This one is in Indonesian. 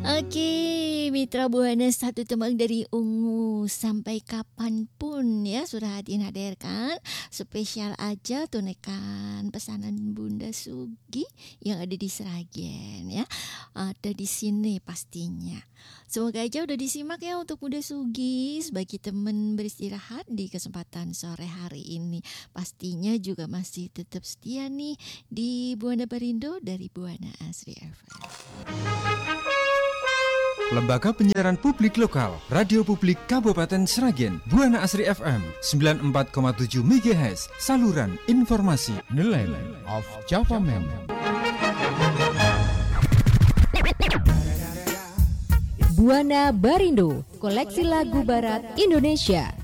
Oke, Mitra Buana satu tembang dari Ungu sampai kapanpun ya sudah Hatin hadirkan spesial aja tunaikan pesanan Bunda Sugi yang ada di Sragen ya ada di sini pastinya. Semoga aja udah disimak ya untuk Bunda Sugi sebagai teman beristirahat di kesempatan sore hari ini. Pastinya juga masih tetap setia nih di Buana Barindo dari Buana Asri FM. Lembaga Penyiaran Publik Lokal, Radio Publik Kabupaten Sragen, Buana Asri FM 94,7 MHz, saluran informasi Nelayan of Java Mem. Buana Barindo, koleksi lagu barat Indonesia.